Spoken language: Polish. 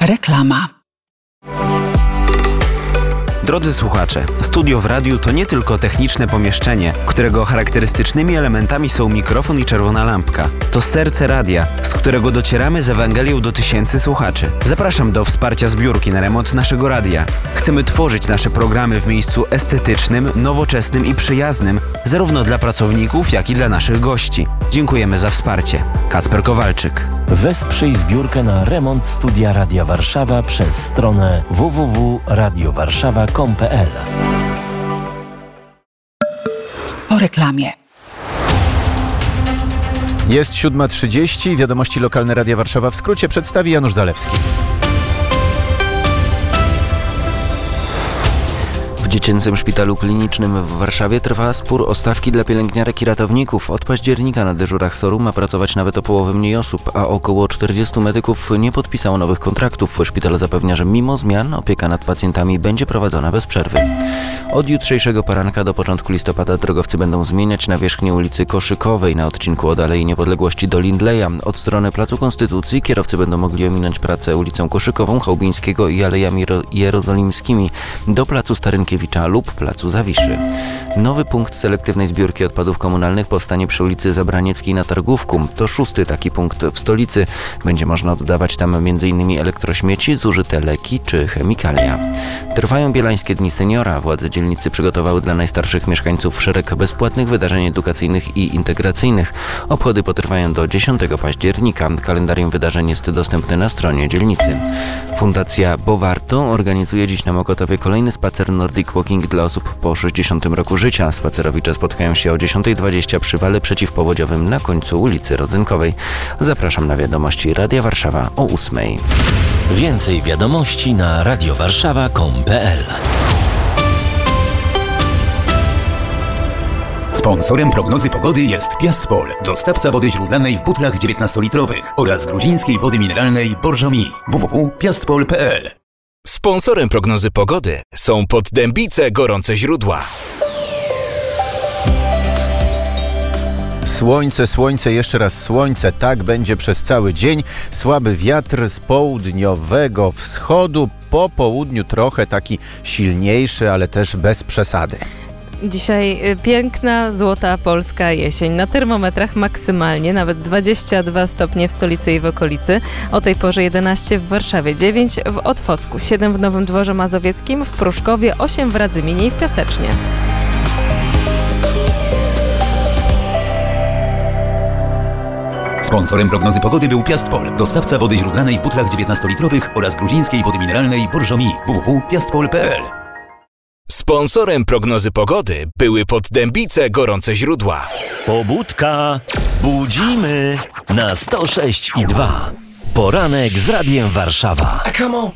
Reklama. Drodzy słuchacze, studio w radiu to nie tylko techniczne pomieszczenie, którego charakterystycznymi elementami są mikrofon i czerwona lampka. To serce radia, z którego docieramy z Ewangelią do tysięcy słuchaczy. Zapraszam do wsparcia zbiórki na remont naszego radia. Chcemy tworzyć nasze programy w miejscu estetycznym, nowoczesnym i przyjaznym, zarówno dla pracowników, jak i dla naszych gości. Dziękujemy za wsparcie. Kacper Kowalczyk. Wesprzyj zbiórkę na remont studia Radia Warszawa przez stronę www.radiowarszawa.com.pl. Po reklamie. Jest 7:30. Wiadomości lokalne Radia Warszawa w skrócie przedstawi Janusz Zalewski. W Dziecięcym Szpitalu Klinicznym w Warszawie trwa spór o stawki dla pielęgniarek i ratowników. Od października na dyżurach SOR-u ma pracować nawet o połowę mniej osób, a około 40 medyków nie podpisało nowych kontraktów. Szpital zapewnia, że mimo zmian opieka nad pacjentami będzie prowadzona bez przerwy. Od jutrzejszego poranka do początku listopada drogowcy będą zmieniać nawierzchnię ulicy Koszykowej na odcinku od Alei Niepodległości do Lindleya. Od strony Placu Konstytucji kierowcy będą mogli ominąć pracę ulicą Koszykową, Chałubińskiego i Alejami Jerozolimskimi do Placu Starynkiewicza lub Placu Zawiszy. Nowy punkt selektywnej zbiórki odpadów komunalnych powstanie przy ulicy Zabranieckiej na Targówku. To 6. taki punkt w stolicy. Będzie można oddawać tam m.in. elektrośmieci, zużyte leki czy chemikalia. Trwają Bielańskie Dni Seniora. Władze dzielnicy przygotowały dla najstarszych mieszkańców szereg bezpłatnych wydarzeń edukacyjnych i integracyjnych. Obchody potrwają do 10 października. Kalendarium wydarzeń jest dostępny na stronie dzielnicy. Fundacja Bo Warto organizuje dziś na Mokotowie kolejny spacer Nordic Walking dla osób po 60 roku życia. Spacerowicze spotkają się o 10:20 przy wale przeciwpowodziowym na końcu ulicy Rodzynkowej. Zapraszam na wiadomości Radia Warszawa o 8:00. Więcej wiadomości na radiowarszawa.com.pl. Sponsorem prognozy pogody jest Piastpol, dostawca wody źródlanej w butlach 19-litrowych oraz gruzińskiej wody mineralnej Borżomi. www.piastpol.pl. Sponsorem prognozy pogody są Poddębice Gorące Źródła. Słońce, jeszcze raz słońce. Tak będzie przez cały dzień. Słaby wiatr z południowego wschodu. Po południu trochę taki silniejszy, ale też bez przesady. Dzisiaj piękna, złota polska jesień. Na termometrach maksymalnie nawet 22 stopnie w stolicy i w okolicy. O tej porze 11 w Warszawie, 9 w Otwocku, 7 w Nowym Dworze Mazowieckim, w Pruszkowie, 8 w Radzyminie i w Piasecznie. Sponsorem prognozy pogody był Piastpol, dostawca wody źródlanej w butlach 19-litrowych oraz gruzińskiej wody mineralnej Borżomi. www.piastpol.pl. Sponsorem prognozy pogody były Poddębice Gorące Źródła. Pobudka. Budzimy na 106,2. Poranek z Radiem Warszawa.